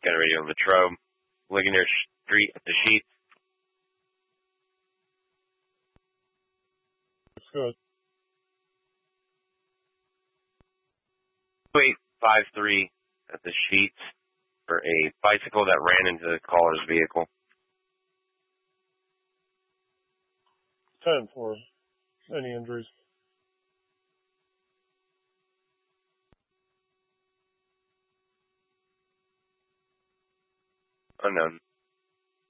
Got a radio on Latrobe. Ligonier Street at the Sheets. That's good. 2853 at the Sheets for a bicycle that ran into the caller's vehicle. 10 for any injuries. Unknown.